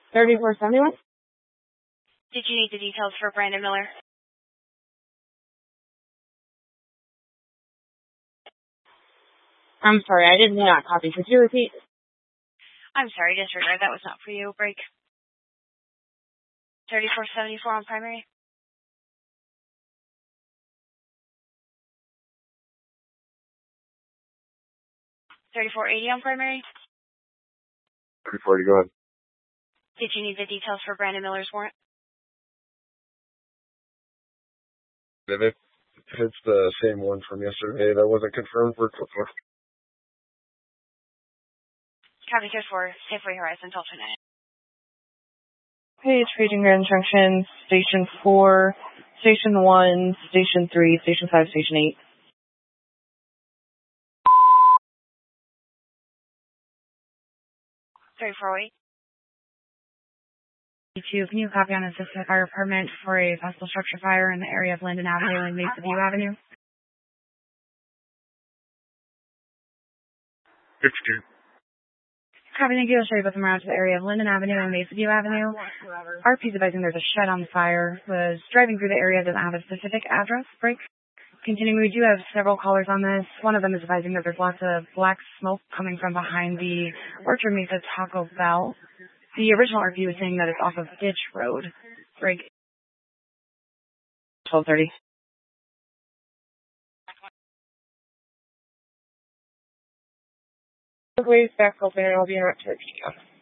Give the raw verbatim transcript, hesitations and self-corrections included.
thirty-four seventy-one? Did you need the details for Brandon Miller? I'm sorry, I did not copy. Could you repeat? I'm sorry, disregard. That was not for you. Break. thirty-four seventy-four on primary. thirty-four eighty on primary. thirty-four eighty, go ahead. Did you need the details for Brandon Miller's warrant? If it- if it's the same one from yesterday that wasn't confirmed for for- Copy code for Safeway Horizon Delta nine. Page, Paging Grand Junction, Station four, Station one, Station three, Station five, Station eight. thirty-four eight. Two, can you copy on assistant fire department for a possible structure fire in the area of Linden Avenue and Mesa View Avenue? fifty-two. Copy, thank you. I'll show you both them around to the area of Linden Avenue and Mesa View Avenue. R P's advising there's a shed on fire. Was driving through the area, doesn't have a specific address. Break. Continuing, we do have several callers on this. One of them is advising that there's lots of black smoke coming from behind the Orchard Mesa Taco Bell. The original R P was saying that it's off of Ditch Road. Break. twelve thirty. Ways back open and I'll be in at thirty.